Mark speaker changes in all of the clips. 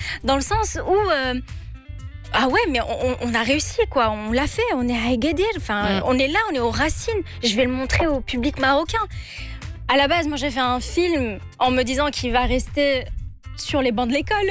Speaker 1: dans le sens où ah ouais, mais on a réussi, quoi. On l'a fait, on est à Agadir. Enfin, on est là, on est aux racines. Je vais le montrer au public marocain. À la base, moi, j'ai fait un film en me disant qu'il va rester sur les bancs de l'école.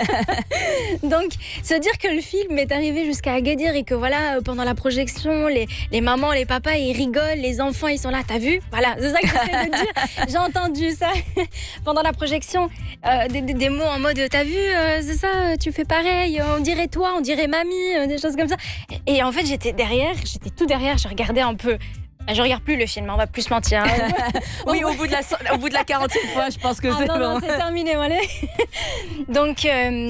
Speaker 1: Donc, se dire que le film est arrivé jusqu'à Agadir et que voilà, pendant la projection, les mamans, les papas, ils rigolent, les enfants, ils sont là, t'as vu? Voilà, c'est ça que j'essaie de dire. J'ai entendu ça pendant la projection, des mots en mode, t'as vu, c'est ça, tu fais pareil, on dirait toi, on dirait mamie, des choses comme ça. Et en fait, j'étais tout derrière, je regardais un peu. Je regarde plus le film, on va plus se mentir.
Speaker 2: Oui, au bout de la 40e fois, je pense que c'est bon.
Speaker 1: Non, c'est terminé, voilà. Donc,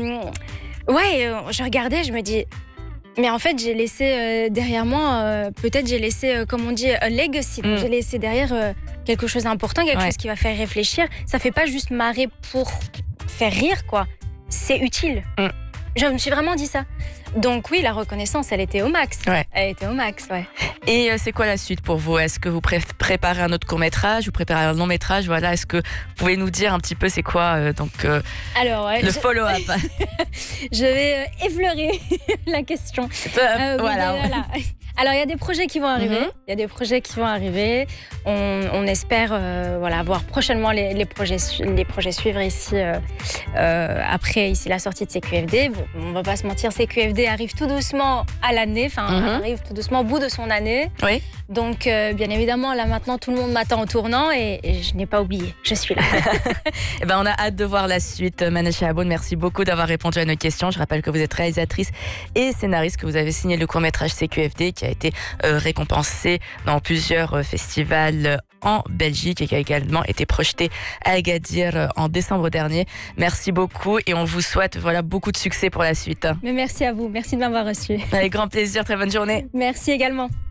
Speaker 1: ouais, je regardais, je me dis, mais en fait, j'ai laissé derrière moi, peut-être j'ai laissé, comme on dit, un legacy. J'ai laissé derrière quelque chose d'important, quelque chose qui va faire réfléchir. Ça fait pas juste marrer pour faire rire, quoi. C'est utile. Je me suis vraiment dit ça. Donc oui, la reconnaissance, elle était au max.
Speaker 2: Ouais.
Speaker 1: Elle était au max, ouais.
Speaker 2: Et c'est quoi la suite pour vous? Est-ce que vous préparez un autre court-métrage? Vous préparez un long-métrage? Voilà, est-ce que vous pouvez nous dire un petit peu c'est quoi
Speaker 1: Alors,
Speaker 2: le follow-up?
Speaker 1: Je vais effleurer la question.
Speaker 2: Voilà.
Speaker 1: Alors, il y a des projets qui vont arriver. Il y a des projets qui vont arriver. On espère voir prochainement les projets suivre ici. Après, ici, la sortie de CQFD. Bon, on ne va pas se mentir, CQFD arrive tout doucement à l'année. Arrive tout doucement au bout de son année.
Speaker 2: Oui.
Speaker 1: Donc, bien évidemment, là, maintenant, tout le monde m'attend au tournant et je n'ai pas oublié. Je suis là.
Speaker 2: Eh ben, on a hâte de voir la suite. Manal Shahaboun, merci beaucoup d'avoir répondu à nos questions. Je rappelle que vous êtes réalisatrice et scénariste, que vous avez signé le court-métrage CQFD qui a été récompensé dans plusieurs festivals en Belgique et qui a également été projeté à Agadir en décembre dernier. Merci beaucoup et on vous souhaite beaucoup de succès pour la suite.
Speaker 1: Mais merci à vous, merci de m'avoir reçu.
Speaker 2: Avec grand plaisir, très bonne journée.
Speaker 1: Merci également.